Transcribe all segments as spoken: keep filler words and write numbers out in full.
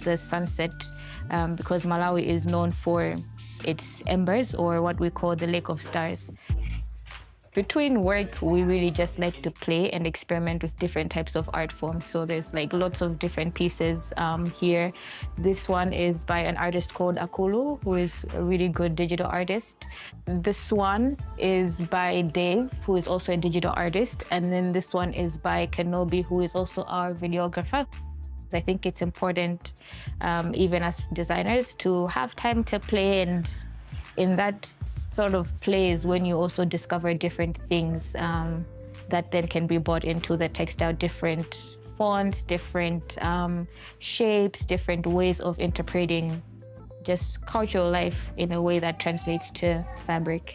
the sunset, um, because Malawi is known for its embers, or what we call the Lake of Stars. Between work, we really just like to play and experiment with different types of art forms. So there's like lots of different pieces um, here. This one is by an artist called Akulu, who is a really good digital artist. This one is by Dave, who is also a digital artist. And then this one is by Kenobi, who is also our videographer. I think it's important, um, even as designers, to have time to play, and in that sort of plays when you also discover different things um, that then can be brought into the textile, different fonts, different um, shapes, different ways of interpreting just cultural life in a way that translates to fabric.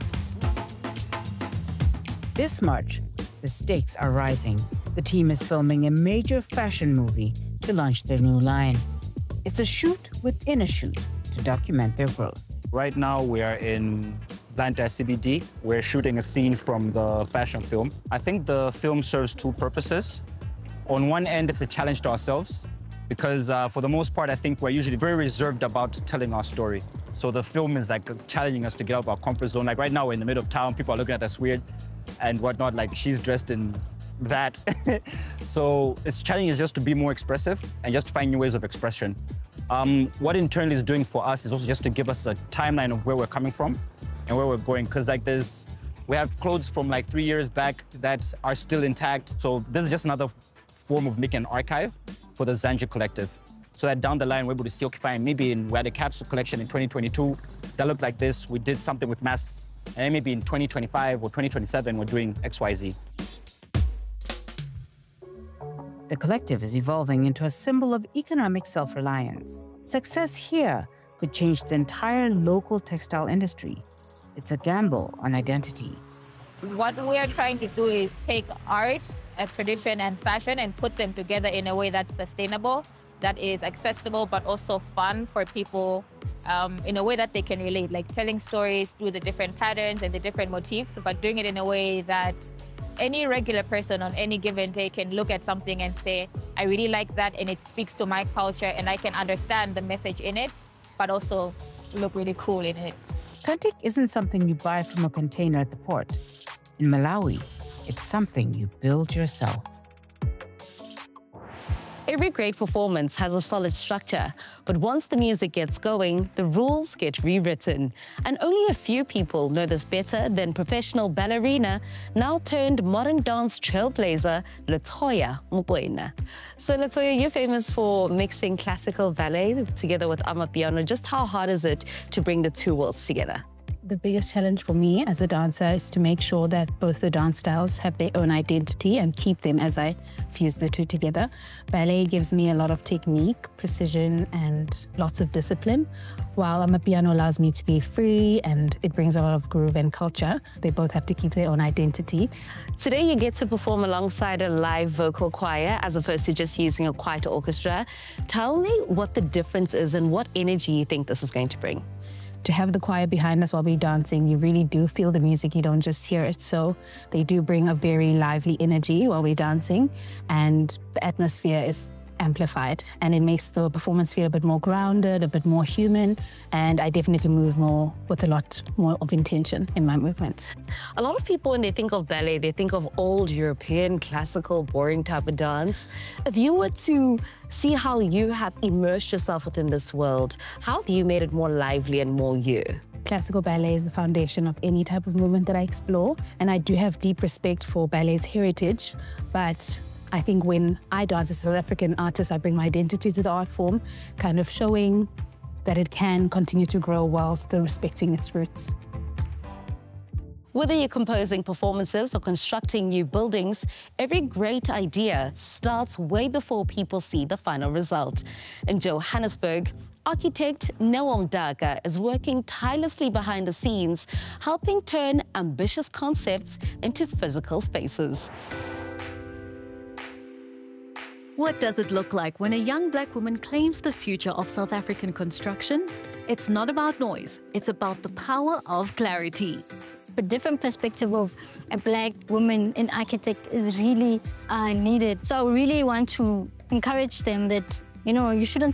This March, the stakes are rising. The team is filming a major fashion movie to launch their new line. It's a shoot within a shoot to document their growth. Right now, we are in Blantyre C B D. We're shooting a scene from the fashion film. I think the film serves two purposes. On one end, it's a challenge to ourselves, because uh, for the most part, I think we're usually very reserved about telling our story. So the film is like challenging us to get out of our comfort zone. Like right now, we're in the middle of town, people are looking at us weird and whatnot, like she's dressed in that. So it's challenging us just to be more expressive and just to find new ways of expression. Um, what Internally is doing for us is also just to give us a timeline of where we're coming from and where we're going. Because like there's, we have clothes from like three years back that are still intact. So this is just another form of making an archive for the Zanji Collective. So that down the line, we're able to see, okay, fine, maybe in, we had a capsule collection in twenty twenty-two that looked like this. We did something with masks. And then maybe in twenty twenty-five or twenty twenty-seven, we're doing X Y Z. The collective is evolving into a symbol of economic self-reliance. Success here could change the entire local textile industry. It's a gamble on identity. What we are trying to do is take art, uh, tradition, and fashion and put them together in a way that's sustainable, that is accessible, but also fun for people um, in a way that they can relate, like telling stories through the different patterns and the different motifs, but doing it in a way that any regular person on any given day can look at something and say, I really like that and it speaks to my culture and I can understand the message in it, but also look really cool in it. Kantik isn't something you buy from a container at the port. In Malawi, it's something you build yourself. Every great performance has a solid structure, but once the music gets going, the rules get rewritten. And only a few people know this better than professional ballerina, now turned modern dance trailblazer, Latoya Mokoena. So Latoya, you're famous for mixing classical ballet together with amapiano. Just how hard is it to bring the two worlds together? The biggest challenge for me as a dancer is to make sure that both the dance styles have their own identity and keep them as I fuse the two together. Ballet gives me a lot of technique, precision, and lots of discipline, while amapiano allows me to be free and it brings a lot of groove and culture. They both have to keep their own identity. Today you get to perform alongside a live vocal choir as opposed to just using a choir to orchestra. Tell me what the difference is and what energy you think this is going to bring. To have the choir behind us while we're dancing, you really do feel the music, you don't just hear it. So they do bring a very lively energy while we're dancing, and the atmosphere is amplified, and it makes the performance feel a bit more grounded, a bit more human, and I definitely move more with a lot more of intention in my movements. A lot of people, when they think of ballet, they think of old European, classical, boring type of dance. If you were to see how you have immersed yourself within this world, how have you made it more lively and more you? Classical ballet is the foundation of any type of movement that I explore, and I do have deep respect for ballet's heritage, but I think when I dance as a South African artist, I bring my identity to the art form, kind of showing that it can continue to grow while still respecting its roots. Whether you're composing performances or constructing new buildings, every great idea starts way before people see the final result. In Johannesburg, architect Newom Daga is working tirelessly behind the scenes, helping turn ambitious concepts into physical spaces. What does it look like when a young black woman claims the future of South African construction? It's not about noise, it's about the power of clarity. A different perspective of a black woman in architect is really uh, needed. So I really want to encourage them that, you know, you shouldn't